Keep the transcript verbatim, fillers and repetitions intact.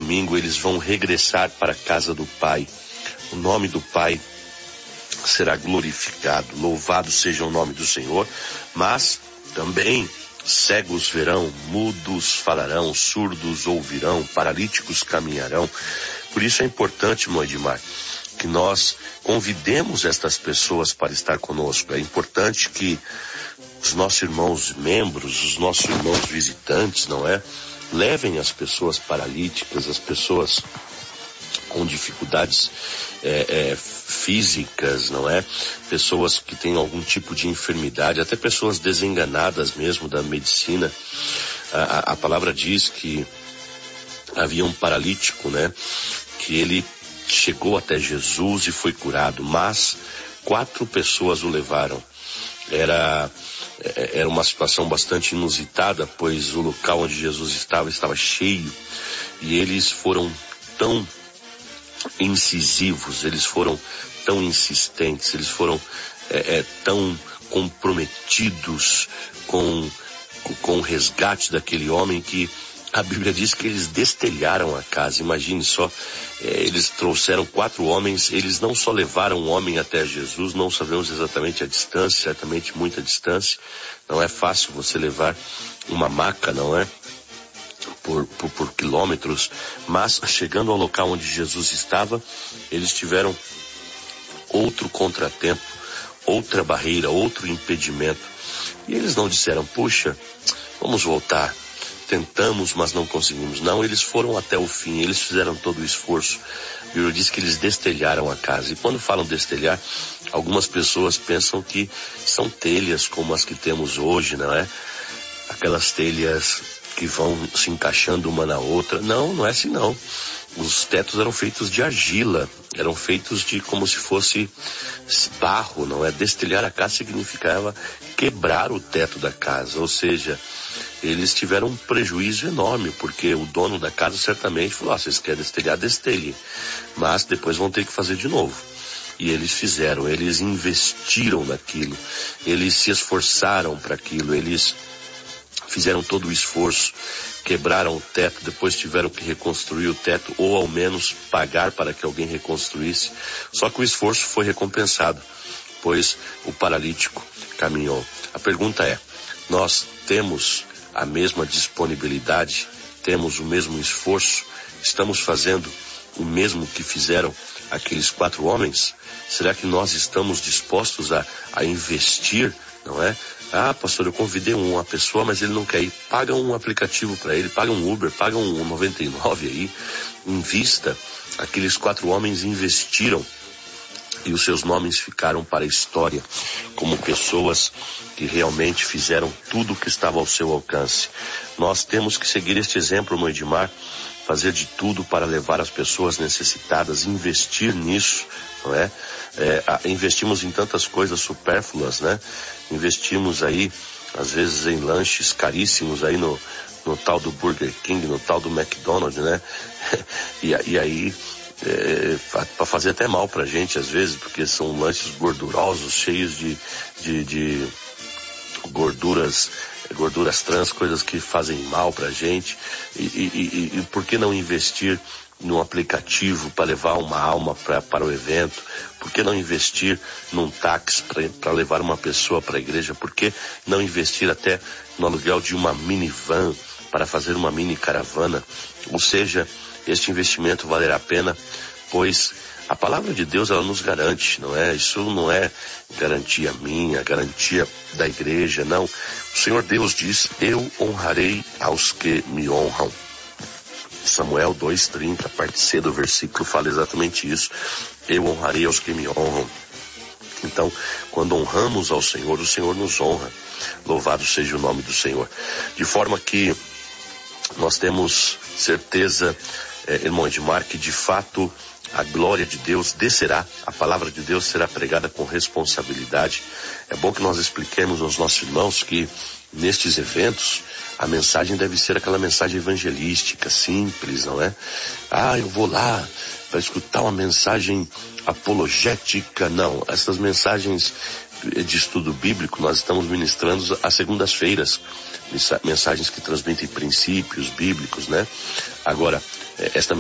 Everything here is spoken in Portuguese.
domingo eles vão regressar para a casa do Pai. O nome do Pai será glorificado, louvado seja o nome do Senhor, mas também cegos verão, mudos falarão, surdos ouvirão, paralíticos caminharão. Por isso é importante, irmão Edmar, que nós convidemos estas pessoas para estar conosco. É importante que os nossos irmãos membros, os nossos irmãos visitantes, não é? Levem as pessoas paralíticas, as pessoas com dificuldades é, é, físicas, não é? Pessoas que têm algum tipo de enfermidade, até pessoas desenganadas mesmo da medicina. A, a palavra diz que havia um paralítico, né? Que ele chegou até Jesus e foi curado, mas quatro pessoas o levaram. Era, era uma situação bastante inusitada, pois o local onde Jesus estava, estava cheio, e eles foram tão incisivos, eles foram tão insistentes, eles foram é, é, tão comprometidos com, com o resgate daquele homem que a Bíblia diz que eles destelharam a casa. Imagine só, é, eles trouxeram quatro homens, eles não só levaram um homem até Jesus, não sabemos exatamente a distância, certamente muita distância, não é fácil você levar uma maca, não é? Por, por, por quilômetros, mas chegando ao local onde Jesus estava, eles tiveram outro contratempo, outra barreira, outro impedimento, e eles não disseram, puxa, vamos voltar, tentamos, mas não conseguimos. Não, eles foram até o fim, eles fizeram todo o esforço. A Bíblia diz que eles destelharam a casa. E quando falam destelhar, algumas pessoas pensam que são telhas como as que temos hoje, não é? Aquelas telhas que vão se encaixando uma na outra. Não, não é assim não. Os tetos eram feitos de argila, eram feitos de como se fosse barro, não é? Destelhar a casa significava quebrar o teto da casa, ou seja, eles tiveram um prejuízo enorme, porque o dono da casa certamente falou, ah, vocês querem destelhar, destelhem, mas depois vão ter que fazer de novo. E eles fizeram, eles investiram naquilo, eles se esforçaram para aquilo, eles fizeram todo o esforço, quebraram o teto, depois tiveram que reconstruir o teto, ou ao menos pagar para que alguém reconstruísse. Só que o esforço foi recompensado, pois o paralítico caminhou. A pergunta é, nós temos a mesma disponibilidade, temos o mesmo esforço, estamos fazendo o mesmo que fizeram aqueles quatro homens? Será que nós estamos dispostos a, a investir, não é? Ah, pastor, eu convidei uma pessoa, mas ele não quer ir. Paga um aplicativo para ele, paga um Uber, paga um noventa e nove aí, invista. Aqueles quatro homens investiram e os seus nomes ficaram para a história como pessoas que realmente fizeram tudo o que estava ao seu alcance. Nós temos que seguir este exemplo, irmão Edmar, fazer de tudo para levar as pessoas necessitadas, investir nisso, não é? É, a, investimos em tantas coisas supérfluas, né? Investimos aí, às vezes, em lanches caríssimos aí no, no tal do Burger King, no tal do McDonald's, né? e, e aí, é, para fazer até mal pra gente, às vezes, porque são lanches gordurosos, cheios de, de, de gorduras, gorduras trans, coisas que fazem mal pra gente. E, e, e, e por que não investir num aplicativo para levar uma alma pra, para o evento? Por que não investir num táxi para levar uma pessoa para a igreja? Por que não investir até no aluguel de uma minivan para fazer uma mini caravana? Ou seja, este investimento valerá a pena, pois a palavra de Deus, ela nos garante, não é? Isso não é garantia minha, garantia da igreja, não. O Senhor Deus diz, eu honrarei aos que me honram. Samuel dois, trinta, parte C do versículo fala exatamente isso. Eu honrarei aos que me honram. Então, quando honramos ao Senhor, o Senhor nos honra. Louvado seja o nome do Senhor. De forma que nós temos certeza, eh, irmão Edmar, que de fato a glória de Deus descerá, a palavra de Deus será pregada com responsabilidade. É bom que nós expliquemos aos nossos irmãos que nestes eventos a mensagem deve ser aquela mensagem evangelística, simples, não é? Ah, eu vou lá para escutar uma mensagem apologética. Não, essas mensagens de estudo bíblico nós estamos ministrando às segundas-feiras, mensagens que transmitem princípios bíblicos, né? Agora, esta